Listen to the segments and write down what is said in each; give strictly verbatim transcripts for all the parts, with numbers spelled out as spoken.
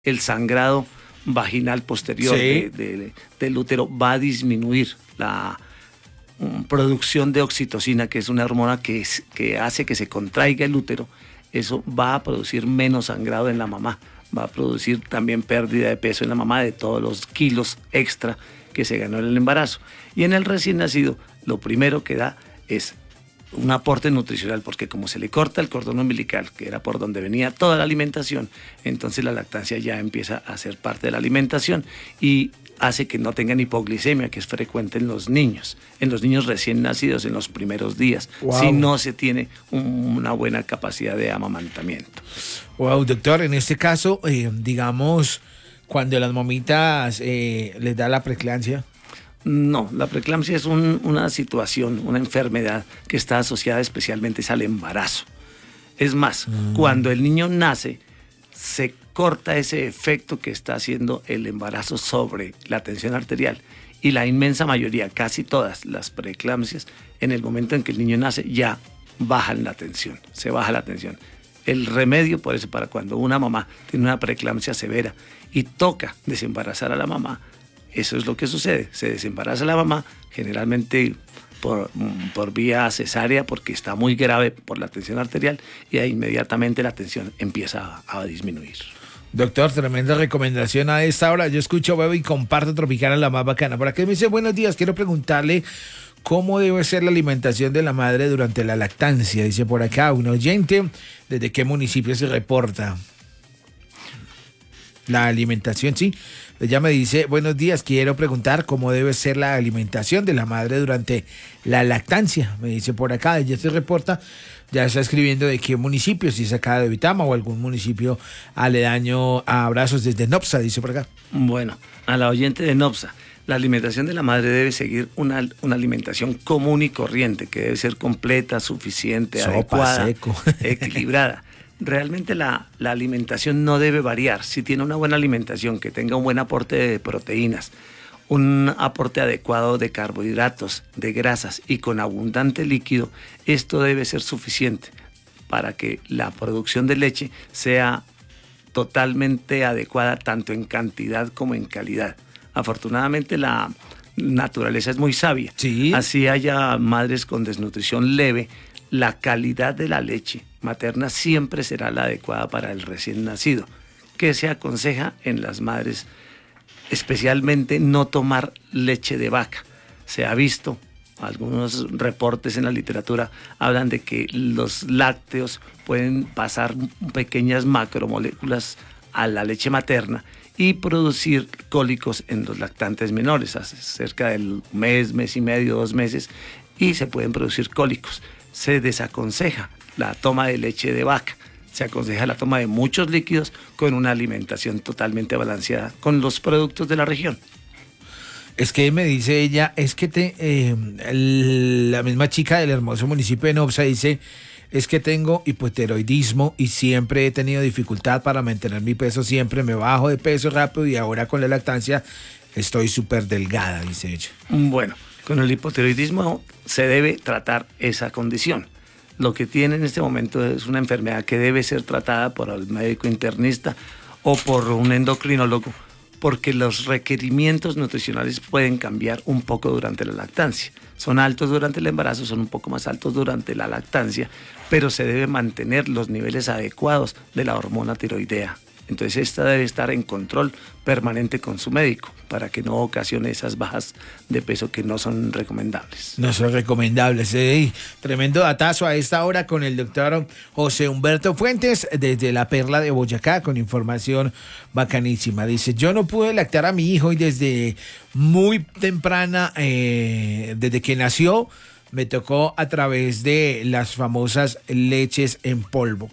el sangrado vaginal posterior Sí. de, de, del útero va a disminuir la um, producción de oxitocina, que es una hormona que, es, que hace que se contraiga el útero. Eso va a producir menos sangrado en la mamá, va a producir también pérdida de peso en la mamá de todos los kilos extra que se ganó en el embarazo. Y en el recién nacido, lo primero que da es un aporte nutricional, porque como se le corta el cordón umbilical, que era por donde venía toda la alimentación, entonces la lactancia ya empieza a ser parte de la alimentación y hace que no tengan hipoglicemia, que es frecuente en los niños, en los niños recién nacidos en los primeros días, Wow. si no se tiene un, una buena capacidad de amamantamiento. Wow, doctor, en este caso, eh, digamos, cuando las mamitas eh, les da la preeclampsia. No, la preeclampsia es un, una situación, una enfermedad que está asociada especialmente al embarazo. Es más, mm. cuando el niño nace, se corta ese efecto que está haciendo el embarazo sobre la tensión arterial. Y la inmensa mayoría, casi todas las preeclampsias, en el momento en que el niño nace, ya bajan la tensión, se baja la tensión. El remedio, por eso, para cuando una mamá tiene una preeclampsia severa y toca desembarazar a la mamá, eso es lo que sucede, se desembaraza la mamá, generalmente por, por vía cesárea, porque está muy grave por la tensión arterial, y ahí inmediatamente la tensión empieza a, a disminuir. Doctor, tremenda recomendación a esta hora. Yo escucho, veo y comparto Tropicana, la más bacana. Por aquí me dice, buenos días, quiero preguntarle cómo debe ser la alimentación de la madre durante la lactancia. Dice por acá un oyente, ¿desde qué municipio se reporta? La alimentación, sí. Ella me dice, buenos días, quiero preguntar cómo debe ser la alimentación de la madre durante la lactancia. Me dice por acá, ella se reporta, ya está escribiendo de qué municipio, si es acá de Vitama o algún municipio aledaño a Abrazos desde Nopsa, dice por acá. Bueno, a la oyente de Nopsa, la alimentación de la madre debe seguir una, una alimentación común y corriente, que debe ser completa, suficiente, Sopa, adecuada, seco. equilibrada. Realmente la, la alimentación no debe variar. Si tiene una buena alimentación, que tenga un buen aporte de proteínas, un aporte adecuado de carbohidratos, de grasas y con abundante líquido, esto debe ser suficiente para que la producción de leche sea totalmente adecuada tanto en cantidad como en calidad. Afortunadamente la naturaleza es muy sabia. Sí. Así haya madres con desnutrición leve, la calidad de la leche materna siempre será la adecuada para el recién nacido. ¿Qué se aconseja en las madres? Especialmente no tomar leche de vaca. Se ha visto, algunos reportes en la literatura hablan de que los lácteos pueden pasar pequeñas macromoléculas a la leche materna y producir cólicos en los lactantes menores, hace cerca del mes, mes y medio, dos meses, y se pueden producir cólicos. Se desaconseja la toma de leche de vaca, se aconseja la toma de muchos líquidos con una alimentación totalmente balanceada con los productos de la región. Es que me dice ella, es que te, eh, el, la misma chica del hermoso municipio de Nopsa dice, es que tengo hipotiroidismo y siempre he tenido dificultad para mantener mi peso, siempre me bajo de peso rápido y ahora con la lactancia estoy súper delgada, dice ella. Bueno, con el hipotiroidismo se debe tratar esa condición. Lo que tiene en este momento es una enfermedad que debe ser tratada por el médico internista o por un endocrinólogo, porque los requerimientos nutricionales pueden cambiar un poco durante la lactancia. Son altos durante el embarazo, son un poco más altos durante la lactancia, pero se debe mantener los niveles adecuados de la hormona tiroidea. Entonces esta debe estar en control permanente con su médico para que no ocasione esas bajas de peso que no son recomendables. No son recomendables. Sí. Tremendo datazo a esta hora con el doctor José Humberto Fuentes desde la Perla de Boyacá con información bacanísima. Dice, yo no pude lactar a mi hijo y desde muy temprana, eh, desde que nació, me tocó a través de las famosas leches en polvo.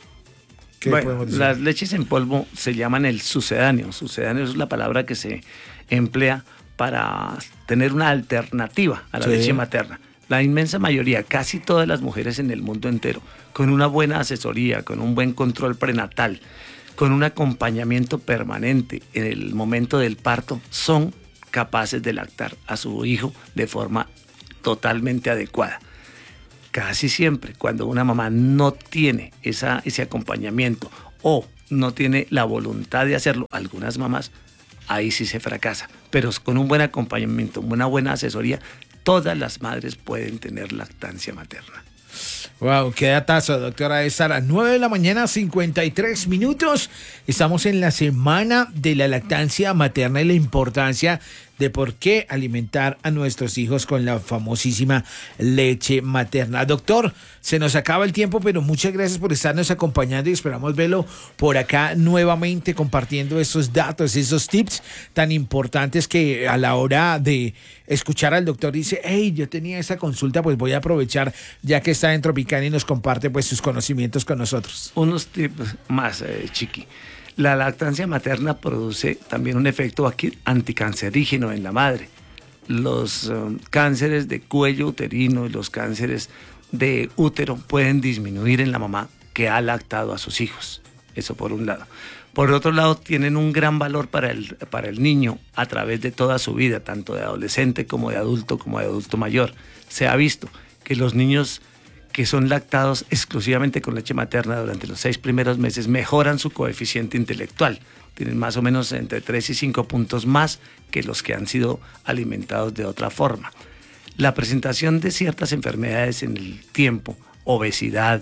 Bueno, las leches en polvo se llaman el sucedáneo. Sucedáneo es la palabra que se emplea para tener una alternativa a la sí. leche materna. La inmensa mayoría, casi todas las mujeres en el mundo entero, con una buena asesoría, con un buen control prenatal, con un acompañamiento permanente en el momento del parto, son capaces de lactar a su hijo de forma totalmente adecuada. Casi siempre, cuando una mamá no tiene esa, ese acompañamiento o no tiene la voluntad de hacerlo, algunas mamás, ahí sí se fracasa. Pero con un buen acompañamiento, una buena asesoría, todas las madres pueden tener lactancia materna. Wow, qué datazo, doctora. Es a las nueve de la mañana, cincuenta y tres minutos. Estamos en la semana de la lactancia materna y la importancia de por qué alimentar a nuestros hijos con la famosísima leche materna. Doctor, se nos acaba el tiempo, pero muchas gracias por estarnos acompañando y esperamos verlo por acá nuevamente compartiendo esos datos, esos tips tan importantes que a la hora de escuchar al doctor dice, hey, yo tenía esa consulta, pues voy a aprovechar ya que está en Tropicana y nos comparte pues sus conocimientos con nosotros. Unos tips más, eh, Chiqui. La lactancia materna produce también un efecto aquí anticancerígeno en la madre. Los um, cánceres de cuello uterino y los cánceres de útero pueden disminuir en la mamá que ha lactado a sus hijos. Eso por un lado. Por otro lado, tienen un gran valor para el, para el niño a través de toda su vida, tanto de adolescente como de adulto, como de adulto mayor. Se ha visto que los niños que son lactados exclusivamente con leche materna durante los seis primeros meses mejoran su coeficiente intelectual. Tienen más o menos entre tres y cinco puntos más que los que han sido alimentados de otra forma. La presentación de ciertas enfermedades en el tiempo, obesidad,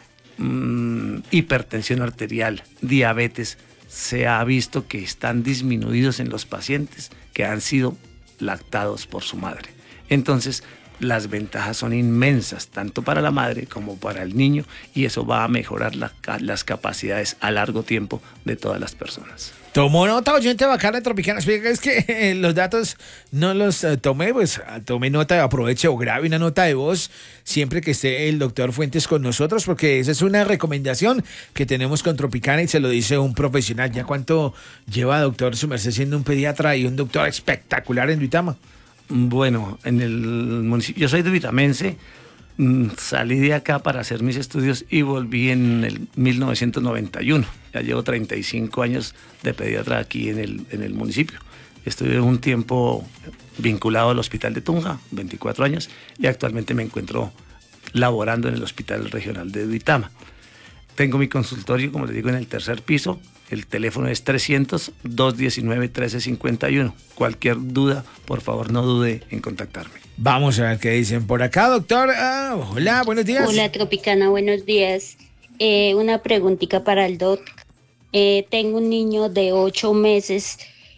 mmm, hipertensión arterial, diabetes, se ha visto que están disminuidos en los pacientes que han sido lactados por su madre. Entonces, las ventajas son inmensas, tanto para la madre como para el niño, y eso va a mejorar la, las capacidades a largo tiempo de todas las personas. Tomó nota, oyente bacana de Tropicana. Es que eh, los datos no los uh, tomé, pues uh, tomé nota, aproveche o grabe una nota de voz siempre que esté el doctor Fuentes con nosotros, porque esa es una recomendación que tenemos con Tropicana y se lo dice un profesional. ¿Ya cuánto lleva, doctor, su merced siendo un pediatra y un doctor espectacular en Duitama? Bueno, en el municipio, yo soy duitamense, salí de acá para hacer mis estudios y volví en el mil novecientos noventa y uno. Ya llevo treinta y cinco años de pediatra aquí en el, en el municipio. Estuve un tiempo vinculado al Hospital de Tunja, veinticuatro años, y actualmente me encuentro laborando en el Hospital Regional de Duitama. Tengo mi consultorio, como les digo, en el tercer piso. El teléfono es trescientos, doscientos diecinueve, trece cincuenta y uno. Cualquier duda, por favor, no dude en contactarme. Vamos a ver qué dicen por acá, doctor. Ah, hola, buenos días. Hola, Tropicana, buenos días. Eh, una preguntita para el doc. Eh, tengo un niño de ocho meses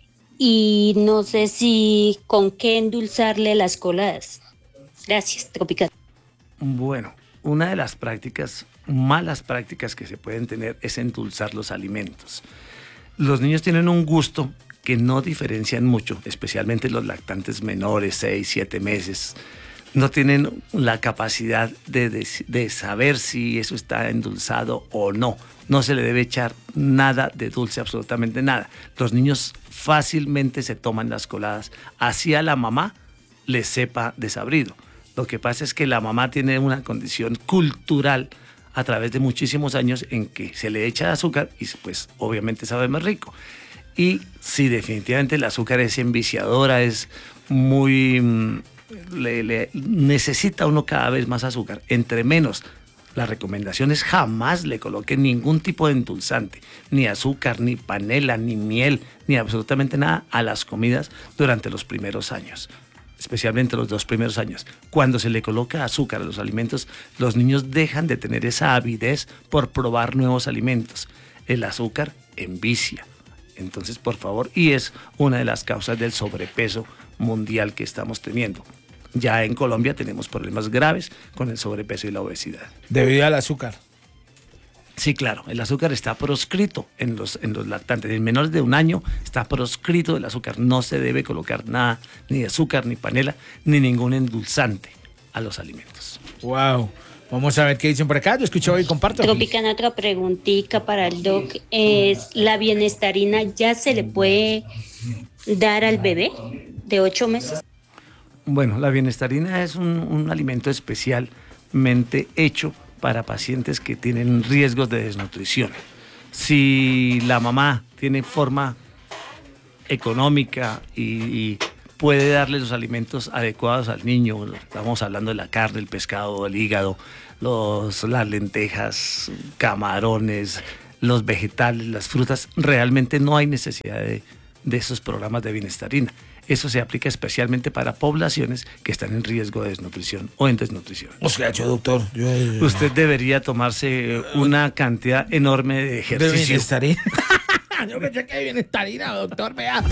y no sé si con qué endulzarle las coladas. Gracias, Tropicana. Bueno, una de las prácticas, malas prácticas que se pueden tener es endulzar los alimentos. Los niños tienen un gusto que no diferencian mucho, especialmente los lactantes menores, seis, siete meses. No tienen la capacidad de, de, de saber si eso está endulzado o no. No se le debe echar nada de dulce, absolutamente nada. Los niños fácilmente se toman las coladas, así a la mamá le sepa desabrido. Lo que pasa es que la mamá tiene una condición cultural a través de muchísimos años en que se le echa azúcar y pues obviamente sabe más rico. Y sí, definitivamente el azúcar es enviciadora, es muy... Le, le, necesita uno cada vez más azúcar. Entre menos, la recomendación es jamás le coloquen ningún tipo de endulzante, ni azúcar, ni panela, ni miel, ni absolutamente nada a las comidas durante los primeros años, especialmente los dos primeros años. Cuando se le coloca azúcar a los alimentos, los niños dejan de tener esa avidez por probar nuevos alimentos. El azúcar envicia. Entonces, por favor, y es una de las causas del sobrepeso mundial que estamos teniendo. Ya en Colombia tenemos problemas graves con el sobrepeso y la obesidad. Debido al azúcar. Sí, claro, el azúcar está proscrito en los, en los lactantes. En menores de un año está proscrito el azúcar. No se debe colocar nada, ni azúcar, ni panela, ni ningún endulzante a los alimentos. Wow. Vamos a ver qué dicen por acá. Yo escucho y comparto. Tropicana, otra preguntita para el doc. Es, ¿la bienestarina ya se le puede dar al bebé de ocho meses? Bueno, la bienestarina es un, un alimento especialmente hecho para pacientes que tienen riesgos de desnutrición. Si la mamá tiene forma económica y, y puede darle los alimentos adecuados al niño, estamos hablando de la carne, el pescado, el hígado, los, las lentejas, camarones, los vegetales, las frutas, realmente no hay necesidad de, de esos programas de bienestarina. Eso se aplica especialmente para poblaciones que están en riesgo de desnutrición o en desnutrición. O sea, yo, doctor. Yo, yo, Usted debería tomarse una cantidad enorme de ejercicio. ¿De bienestarina? Yo pensé que hay bienestarina, doctor, vea.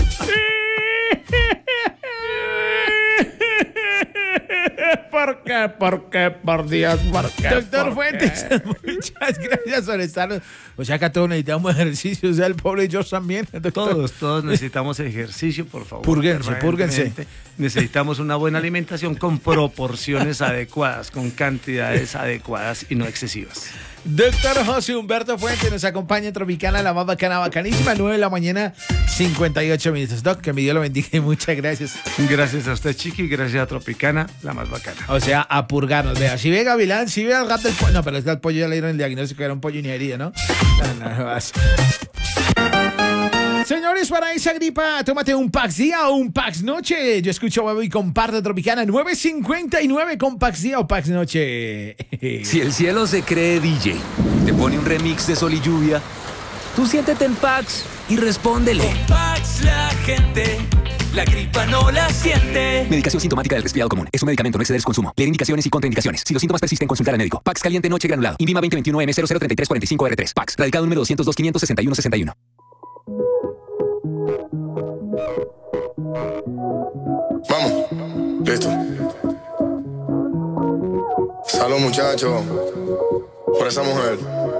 ¿Por qué? ¿Por qué? Por Dios, ¿por qué? Doctor ¿Por Fuentes, qué? Muchas gracias por estar. O sea, acá todos necesitamos ejercicio, o sea, el pobre George también. Doctor. Todos, todos necesitamos ejercicio, por favor. Púrguense, púrguense. Necesitamos una buena alimentación con proporciones adecuadas, con cantidades adecuadas y no excesivas. Doctor José Humberto Fuentes nos acompaña en Tropicana, la más bacana, bacanísima, nueve de la mañana, cincuenta y ocho minutos. Doc, que mi Dios lo bendiga y muchas gracias. Gracias a usted, Chiqui, gracias a Tropicana, la más bacana. O sea, a purgarnos. Vea, si ve Gavilán, si ve al gato del pollo. No, pero es que al pollo ya le dieron el diagnóstico, era un pollo inherido, ¿no? No, no, no vas. Señores, para esa gripa, tómate un Pax Día o un Pax Noche. Yo escucho Bebo y comparto Tropicana nueve cincuenta y nueve con Pax Día o Pax Noche. Si el cielo se cree D J, te pone un remix de Sol y Lluvia, tú siéntete en Pax y respóndele. Con Pax la gente, la gripa no la siente. Medicación sintomática del resfriado común. Es un medicamento, no exceder su consumo. Leer indicaciones y contraindicaciones. Si los síntomas persisten, consultar al médico. Pax Caliente Noche Granulado. INVIMA veinte veintiuno M cero cero treinta y tres cuarenta y cinco R tres. Pax. Radicado número doscientos dos quinientos sesenta y uno sesenta y uno. Vamos, listo. Salud, muchachos, por esa mujer.